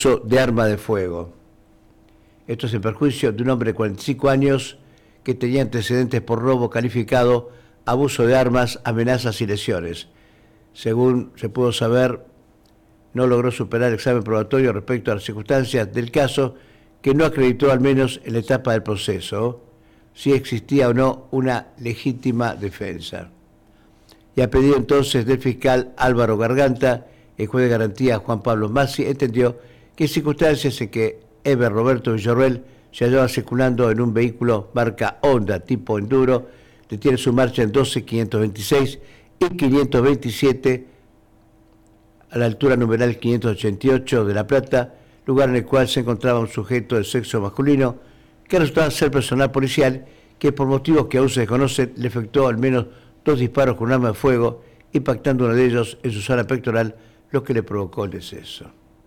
uso de arma de fuego. Esto es en perjuicio de un hombre de 45 años que tenía antecedentes por robo calificado, abuso de armas, amenazas y lesiones. Según se pudo saber, no logró superar el examen probatorio respecto a las circunstancias del caso, que no acreditó, al menos en la etapa del proceso, si existía o no una legítima defensa. Y a pedido entonces del fiscal Álvaro Garganta, el juez de garantía Juan Pablo Massi entendió que en circunstancias en que Eber Roberto Villarroel se hallaba circulando en un vehículo marca Honda tipo Enduro, detiene su marcha en 12.526 y 527 a la altura numeral 588 de La Plata, lugar en el cual se encontraba un sujeto de sexo masculino que resultaba ser personal policial que, por motivos que aún se desconocen, le efectuó al menos 2 disparos con un arma de fuego, impactando uno de ellos en su zona pectoral, lo que le provocó el deceso.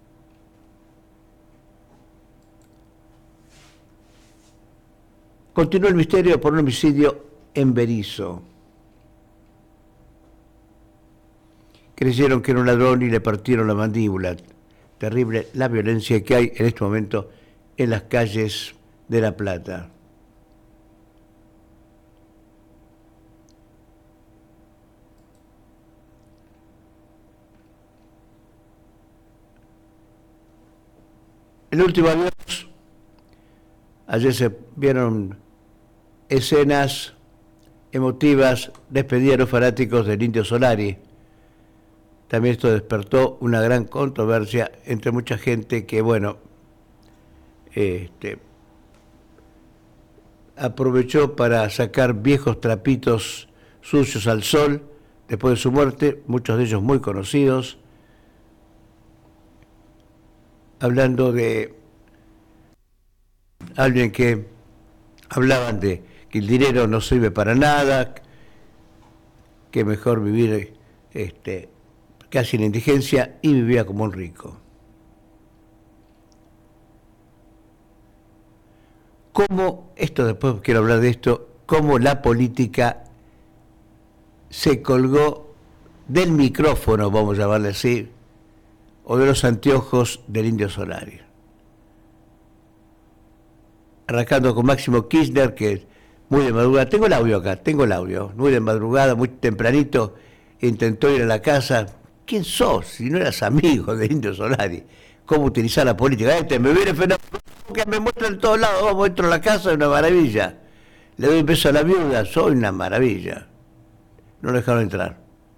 Continuó el misterio por un homicidio en Berisso. Creyeron que era un ladrón y le partieron la mandíbula. Terrible la violencia que hay en este momento en las calles de La Plata. El último adiós. Ayer se vieron escenas emotivas, despedida a los fanáticos del Indio Solari. También esto despertó una gran controversia entre mucha gente que, bueno, aprovechó para sacar viejos trapitos sucios al sol después de su muerte, muchos de ellos muy conocidos, hablando de alguien que hablaban de que el dinero no sirve para nada, que mejor vivir casi en la indigencia, y vivía como un rico. Cómo, esto después quiero hablar de esto, cómo la política se colgó del micrófono, vamos a llamarle así, o de los anteojos del Indio Solari. Arrancando con Máximo Kirchner, que muy de madrugada, tengo el audio, muy de madrugada, muy tempranito, intentó ir a la casa. ¿Quién sos? Si no eras amigo de Indio Solari. ¿Cómo utilizar la política? Me viene Fernando, que me muestra en todos lados, vamos, entro a la casa, es una maravilla. Le doy un beso a la viuda, soy una maravilla. No lo dejaron entrar.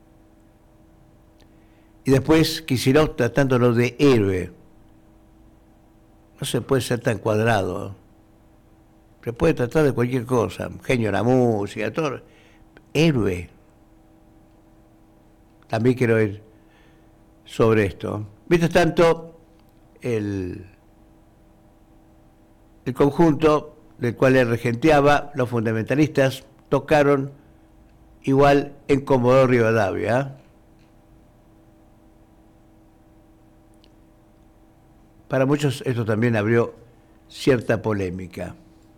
Y después Kicillof tratándolo de héroe. No se puede ser tan cuadrado. Se puede tratar de cualquier cosa, genio de la música, todo. Héroe. También quiero ir sobre esto. Mientras tanto, el conjunto del cual él regenteaba, los fundamentalistas, tocaron igual en Comodoro Rivadavia. Para muchos esto también abrió cierta polémica.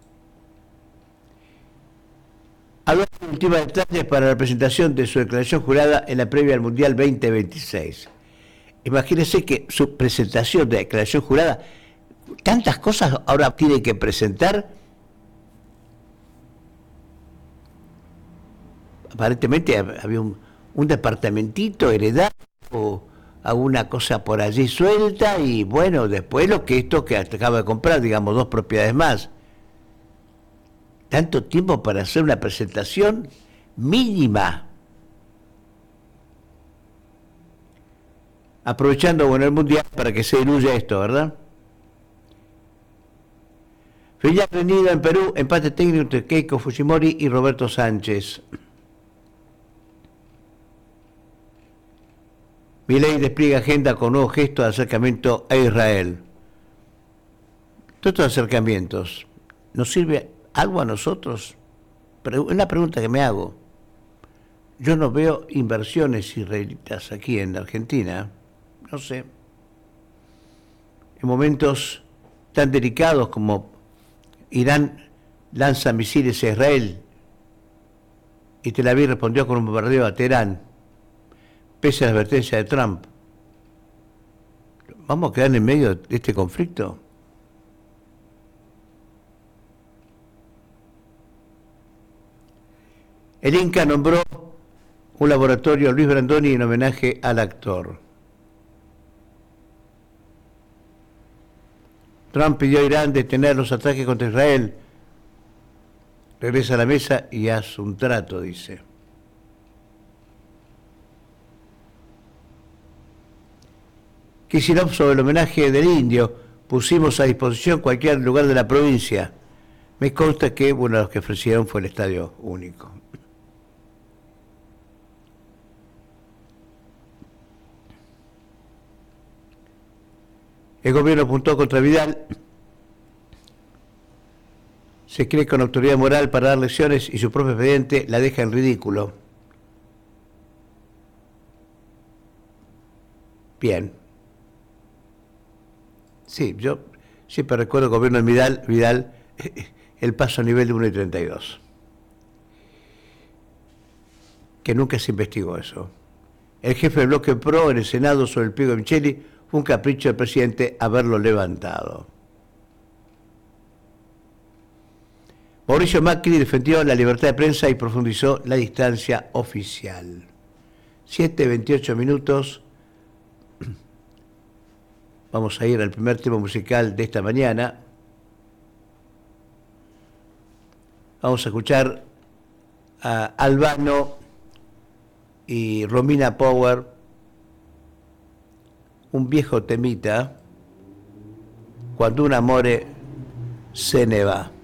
Habló de últimos detalles para la presentación de su declaración jurada en la previa al Mundial 2026. Imagínense que su presentación de declaración jurada, tantas cosas ahora tiene que presentar. Aparentemente había un departamentito heredado o alguna cosa por allí suelta, y bueno, después lo que esto que acaba de comprar, digamos, 2 propiedades más. Tanto tiempo para hacer una presentación mínima. Aprovechando, bueno, el Mundial para que se diluya esto, ¿verdad? Final aprendido en Perú, empate técnico entre Keiko Fujimori y Roberto Sánchez. Milei despliega agenda con nuevo gesto de acercamiento a Israel. Todos estos acercamientos, ¿nos sirve algo a nosotros? Es una pregunta que me hago. Yo no veo inversiones israelitas aquí en Argentina. No sé. En momentos tan delicados como Irán lanza misiles a Israel y Tel Aviv respondió con un bombardeo a Teherán, pese a la advertencia de Trump. ¿Vamos a quedar en medio de este conflicto? El Inca nombró un laboratorio a Luis Brandoni en homenaje al actor. Trump pidió a Irán detener los ataques contra Israel. Regresa a la mesa y haz un trato, dice. Kicillof sobre el homenaje del indio. Pusimos a disposición cualquier lugar de la provincia. Me consta que uno de los que ofrecieron fue el Estadio Único. El gobierno apuntó contra Vidal. Se cree con autoridad moral para dar lecciones y su propio expediente la deja en ridículo. Bien. Sí, yo siempre recuerdo el gobierno de Vidal, el paso a nivel de 1,32. Que nunca se investigó eso. El jefe del bloque PRO en el Senado sobre el pliego de Micheli fue un capricho del presidente haberlo levantado. Mauricio Macri defendió la libertad de prensa y profundizó la distancia oficial. 7:28 minutos. Vamos a ir al primer tema musical de esta mañana. Vamos a escuchar a Albano y Romina Power, un viejo temita, Cuando un amore se ne va.